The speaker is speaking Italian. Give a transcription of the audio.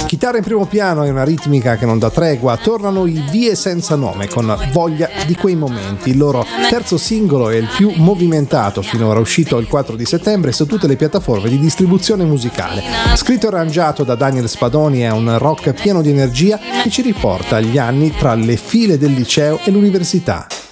Chitarra in primo piano e una ritmica che non dà tregua, tornano i Vie senza nome con Voglia di quei momenti, il loro terzo singolo e il più movimentato finora, uscito il 4 di settembre su tutte le piattaforme di distribuzione musicale. Scritto e arrangiato da Daniel Spadoni, è un rock pieno di energia che ci riporta agli anni tra le file del liceo e l'università.